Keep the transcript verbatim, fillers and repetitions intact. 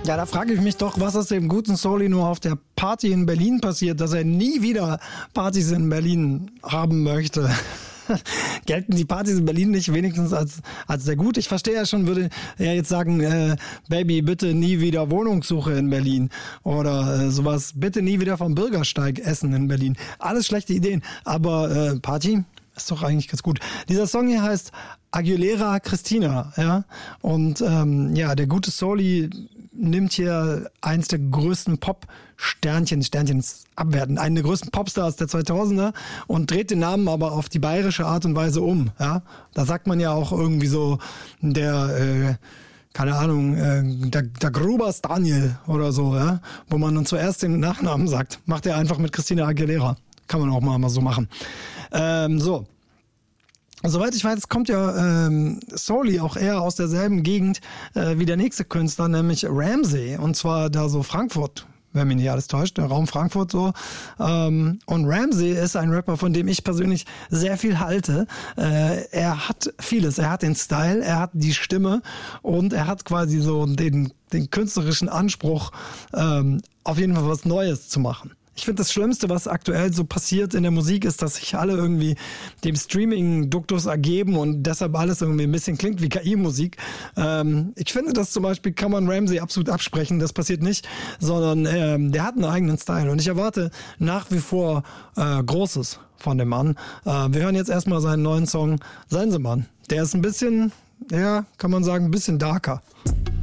Ja, da frage ich mich doch, was ist dem guten Soli nur auf der Party in Berlin passiert, dass er nie wieder Partys in Berlin haben möchte. Gelten die Partys in Berlin nicht wenigstens als, als sehr gut? Ich verstehe ja schon, würde er jetzt sagen, äh, Baby, bitte nie wieder Wohnungssuche in Berlin oder äh, sowas, bitte nie wieder vom Bürgersteig essen in Berlin. Alles schlechte Ideen, aber äh, Party ist doch eigentlich ganz gut. Dieser Song hier heißt Aguilera Christina, ja, und ähm, ja, der gute Soli nimmt hier eins der größten Pop-Sternchen, Sternchen ist abwertend, einen der größten Popstars der zweitausender und dreht den Namen aber auf die bayerische Art und Weise um, ja. Da sagt man ja auch irgendwie so, der, äh, keine Ahnung, äh, der, der Grubers Daniel oder so, ja, wo man dann zuerst den Nachnamen sagt, macht er einfach mit Christina Aguilera. Kann man auch mal, mal so machen. Ähm, so. Soweit ich weiß, kommt ja ähm, Soli auch eher aus derselben Gegend äh, wie der nächste Künstler, nämlich Ramsey. Und zwar da so Frankfurt, wenn mich nicht alles täuscht, der Raum Frankfurt so. Ähm, und Ramsey ist ein Rapper, von dem ich persönlich sehr viel halte. Äh, er hat vieles. Er hat den Style, er hat die Stimme und er hat quasi so den, den künstlerischen Anspruch, ähm, auf jeden Fall was Neues zu machen. Ich finde, das Schlimmste, was aktuell so passiert in der Musik, ist, dass sich alle irgendwie dem Streaming-Duktus ergeben und deshalb alles irgendwie ein bisschen klingt wie K I-Musik. Ähm, ich finde, das zum Beispiel kann man Ramsey absolut absprechen. Das passiert nicht, sondern ähm, der hat einen eigenen Style. Und ich erwarte nach wie vor äh, Großes von dem Mann. Äh, wir hören jetzt erstmal seinen neuen Song Sensemann. Der ist ein bisschen, ja, kann man sagen, ein bisschen darker.